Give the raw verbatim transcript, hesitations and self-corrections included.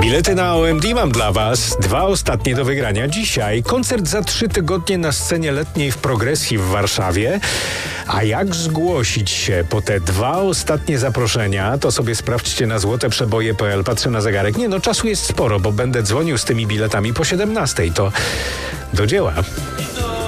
Bilety na O M D mam dla Was. Dwa ostatnie do wygrania dzisiaj. Koncert za trzy tygodnie na scenie letniej w Progresji w Warszawie. A jak zgłosić się po te dwa ostatnie zaproszenia, to sobie sprawdźcie na złoteprzeboje kropka p l. Patrzę na zegarek. Nie no, czasu jest sporo, bo będę dzwonił z tymi biletami po siedemnastej. To do dzieła.